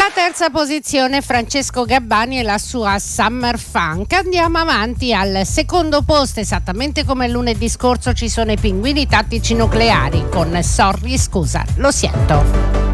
Alla terza posizione Francesco Gabbani e la sua Summer Funk. Andiamo avanti al secondo posto, esattamente come lunedì scorso ci sono i Pinguini Tattici Nucleari con Sorry scusa, lo sento.